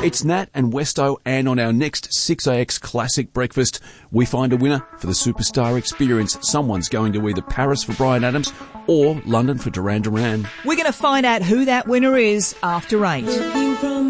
It's Nat and Westo, and on our next 6AX Classic Breakfast, we find a winner for the Superstar Experience. Someone's going to either Paris for Bryan Adams or London for Duran Duran. We're going to find out who that winner is after 8.